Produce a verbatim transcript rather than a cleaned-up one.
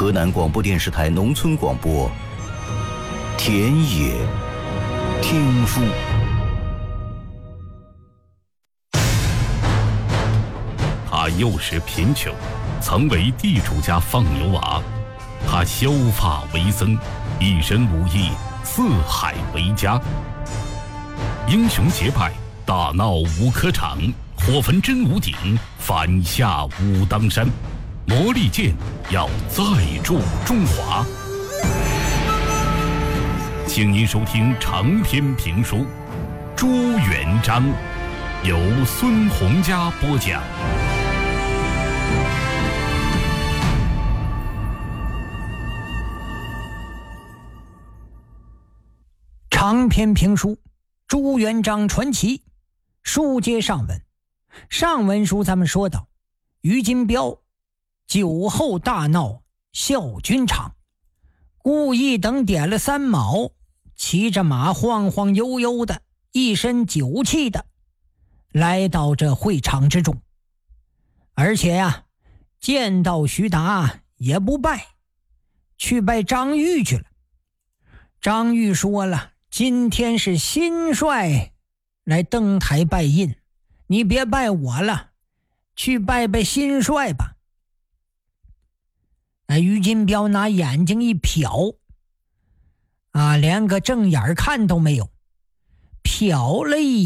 河南广播电视台农村广播田野听书。 他幼时贫穷，曾为地主家放牛娃。他削发为僧，一身武艺，四海为家。英雄结拜，大闹五科场，火焚真武鼎，反下武当山。魔力剑要再铸中华。请您收听长篇评书《朱元璋》，由孙洪佳播讲。 长篇评书《朱元璋传奇》，书接上文。上文书咱们说到，于金彪酒后大闹孝军场，故意等点了三卯，骑着马晃晃悠悠的，一身酒气的来到这会场之中。而且呀、啊，见到徐达也不拜，去拜张玉去了。张玉说了，今天是新帅来登台拜印，你别拜我了，去拜拜新帅吧。那于金彪拿眼睛一瞟，啊，连个正眼看都没有，瞟了一